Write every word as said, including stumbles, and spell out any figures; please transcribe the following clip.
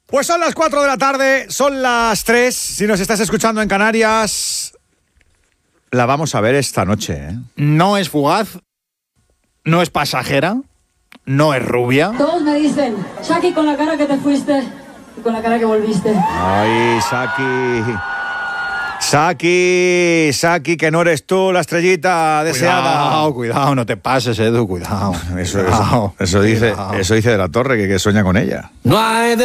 Pues son las cuatro de la tarde, son las tres. Si nos estás escuchando en Canarias, la vamos a ver esta noche, ¿eh? No es fugaz, no es pasajera, no es rubia. Todos me dicen, Shaki, con la cara que te fuiste y con la cara que volviste. Ay, Saki. Saki, Saki, que no eres tú la estrellita deseada. Cuidado, cuidado, no te pases, Edu, cuidado. Eso, cuidado, eso, eso, dice, cuidado. eso dice de la Torre, que, que sueña con ella. No hay de